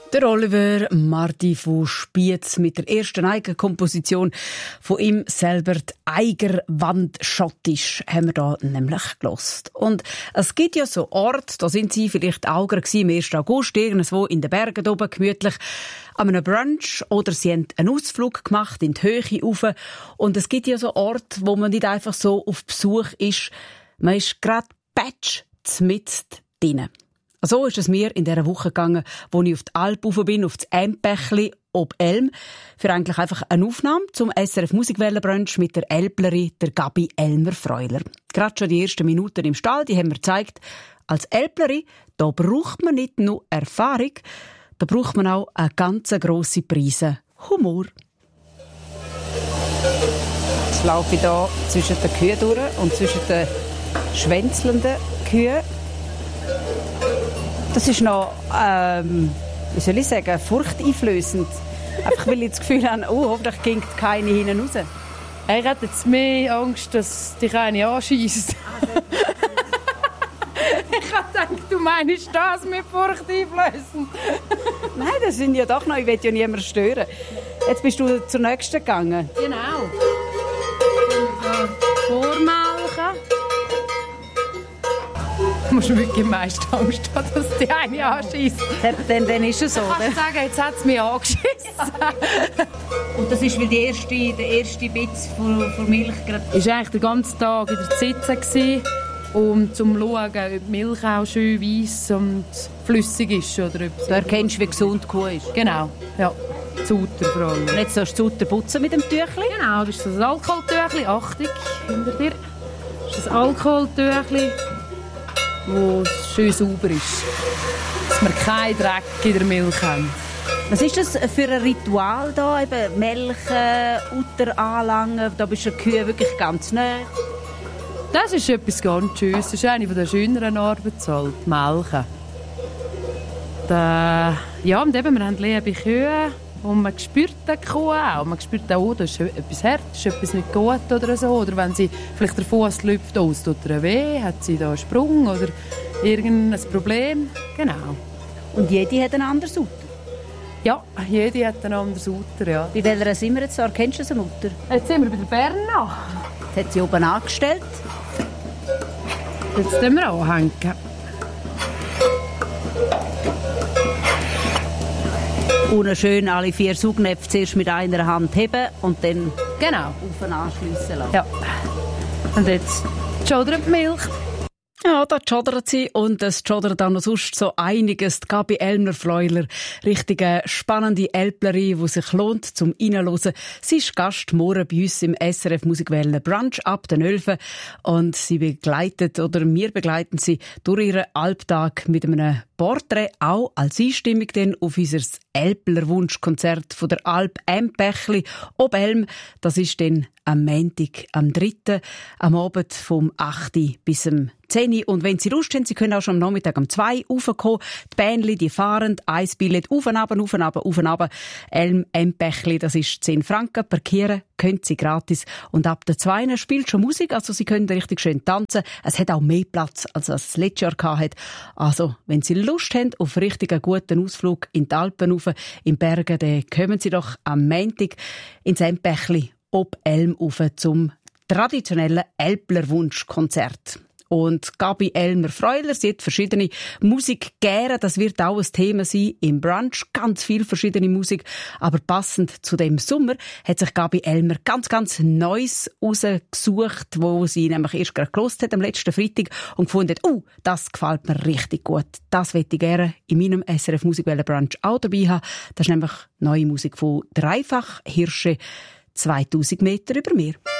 Der Oliver Marti von Spiez mit der ersten Eigenkomposition von ihm selber, die Eigerwand Schottisch, haben wir da nämlich gehört. Und es gibt ja so Orte, da sind Sie vielleicht auch gerade im 1. August, irgendwo in den Bergen oben gemütlich, an einem Brunch, oder Sie haben einen Ausflug gemacht in die Höhe rauf. Und es gibt ja so Orte, wo man nicht einfach so auf Besuch ist, man ist gerade patsch mitten drinnen. So ist es mir in dieser Woche gegangen, wo ich auf die Alp rauf bin, auf das Empechli ob Elm, für eigentlich einfach eine Aufnahme zum SRF Musikwellenbrunch mit der Elplerin, der Gabi Elmer-Freuler. Gerade schon die ersten Minuten im Stall, die haben mir gezeigt, als Elplerin, da braucht man nicht nur Erfahrung, da braucht man auch eine ganz grosse Prise Humor. Jetzt laufe ich hier zwischen den Kühen durch und zwischen den schwänzelnden Kühen. Das ist noch, wie soll ich sagen, furchteinflößend. Einfach weil ich das Gefühl habe, hoffentlich ging keine hinten raus. Ich hätte jetzt mehr Angst, dass dich eine anschiesst. Ich habe gedacht, du meinst das mit furchteinflößend. Nein, das sind ja doch noch, ich will ja niemanden stören. Jetzt bist du zur nächsten gegangen. Genau. Vormelken. Du musst wirklich meist Angst haben, dass die eine anschiesst. Dann ist es so, oder? Ich kann sagen, jetzt hat es mich angeschissen. Und das ist, weil der erste Bitz von Milch gerade... Ich war eigentlich den ganzen Tag in der Sitze, um zu schauen, ob die Milch auch schön weiss und flüssig ist. Oder ob du erkennst, wie gesund die Kuh ist? Genau, ja. Zutter vor allem. Und jetzt sollst du Zutter putzen mit dem Tüchli? Genau, das ist das Alkoholtüchli. Achtung, hinter dir. Das ist das Alkoholtüchli, wo es schön sauber ist. Dass wir keinen Dreck in der Milch haben. Was ist das für ein Ritual da? Eben Melken, Utter anlangen, da bist du der Kühe wirklich ganz nah. Das ist etwas ganz Schönes. Das ist eine der schöneren Arbeiten, Melken. Ja, und eben, wir haben liebe Kühe und man spürt die Kuh auch. Man spürt auch, da ist etwas hart, ist etwas nicht gut oder so. Oder wenn sie vielleicht der Fuß läuft aus, tut ihr weh, hat sie da einen Sprung oder irgendein Problem. Genau. Und jede hat einen anderen Utter? Ja, jede hat einen anderen Utter, ja. Bei welcher sind wir jetzt da? Kennst du eine Mutter? Jetzt sind wir bei der Berna. Das hat sie oben angestellt. Jetzt können wir anhängen. Und schön alle 4 Saugnäpfe zuerst mit einer Hand heben und dann genau auf und anschliessen lassen. Ja. Und jetzt schodert die Milch. Ja, da schodert sie und es schodert auch noch sonst so einiges. Die Gabi Elmer-Freuler, richtige spannende Elplerin, die sich lohnt zum Reinhören. Sie ist Gast morgen bei uns im SRF Musikwellen Brunch ab den 11 und sie begleitet, oder wir begleiten sie durch ihren Alptag mit einem Porträt, auch als Einstimmung dann auf unser Elpler-Wunschkonzert von der Alp Empechli ob Elm. Das ist dann am Montag, am 3. am Abend vom 8. bis zum 10. Und wenn Sie Lust haben, Sie können auch schon am Nachmittag um 2 raufkommen. Die Bähnli, die fahren, ein Billett auf und ab. Elm Empechli, das ist 10 Franken. Parkieren können Sie gratis. Und ab der 2 spielt schon Musik, also Sie können richtig schön tanzen. Es hat auch mehr Platz, als es letztes Jahr hatte. Also, wenn Sie Lust haben auf richtig einen guten Ausflug in die Alpen rauf, in Bergen, dann kommen Sie doch am Montag ins Empechli ob Elm rauf zum traditionellen Elpler-Wunschkonzert. Und Gabi Elmer-Freuler, sie hat verschiedene Musik gerne. Das wird auch ein Thema sein im Brunch. Ganz viel verschiedene Musik. Aber passend zu dem Sommer hat sich Gabi Elmer ganz Neues rausgesucht, wo sie nämlich erst gerade gehört hat am letzten Freitag und gefunden hat, das gefällt mir richtig gut. Das möchte ich gerne in meinem SRF Musikwellen Brunch auch dabei haben. Das ist nämlich neue Musik von Dreifach Hirsche, 2000 Meter über mir.